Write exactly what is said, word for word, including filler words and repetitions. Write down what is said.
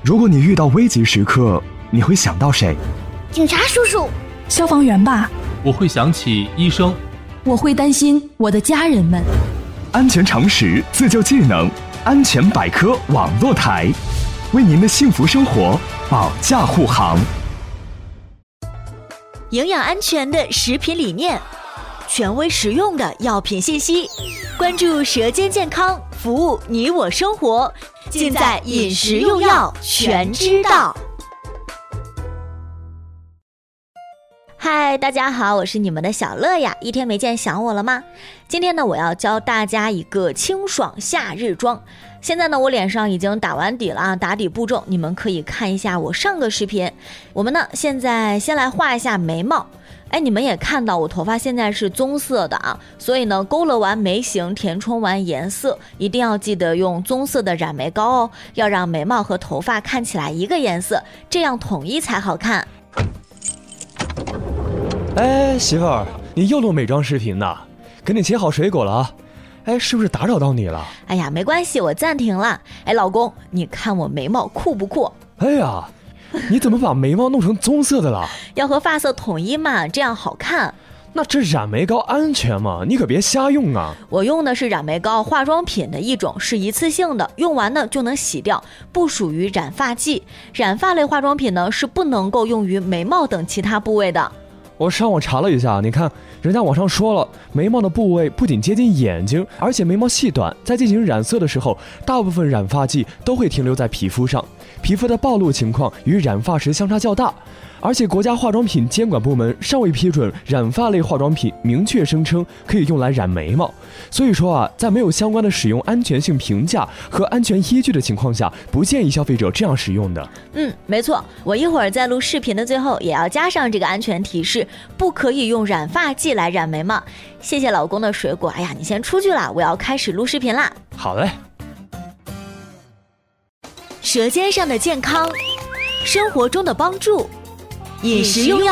如果你遇到危急时刻，你会想到谁？ 警察叔叔。 消防员吧。 我会想起医生。 我会担心我的家人们。 安全常识，自救技能，安全百科网络台，为您的幸福生活保驾护航。 营养安全的食品理念，权威实用的药品信息，关注舌尖健康，服务你我生活，尽在饮食用药全知道。嗨，大家好，我是你们的小乐呀，一天没见想我了吗？今天呢，我要教大家一个清爽夏日妆。现在呢，我脸上已经打完底了啊，打底步骤你们可以看一下我上个视频。我们呢，现在先来画一下眉毛。哎，你们也看到我头发现在是棕色的啊，所以呢，勾勒完眉形，填充完颜色，一定要记得用棕色的染眉膏哦，要让眉毛和头发看起来一个颜色，这样统一才好看。 哎，媳妇儿，你又录美妆视频呢？给你切好水果了啊？哎，是不是打扰到你了？ 哎呀，没关系，我暂停了。哎，老公，你看我眉毛酷不酷？ 哎呀，你怎么把眉毛弄成棕色的了？ 要和发色统一嘛，这样好看。 那这染眉膏安全吗？你可别瞎用啊！ 我用的是染眉膏化妆品的一种，是一次性的，用完呢就能洗掉，不属于染发剂。染发类化妆品呢是不能够用于眉毛等其他部位的。 我上网查了一下，你看人家网上说了，眉毛的部位不仅接近眼睛，而且眉毛细短，在进行染色的时候，大部分染发剂都会停留在皮肤上，皮肤的暴露情况与染发时相差较大。而且国家化妆品监管部门尚未批准染发类化妆品明确声称可以用来染眉毛，所以说啊，在没有相关的使用安全性评价和安全依据的情况下，不建议消费者这样使用的。 嗯，没错，我一会儿在录视频的最后也要加上这个安全提示，不可以用染发剂来染眉毛。谢谢老公的水果，哎呀，你先出去啦，我要开始录视频啦。 好嘞。 舌尖上的健康，生活中的帮助，饮食用药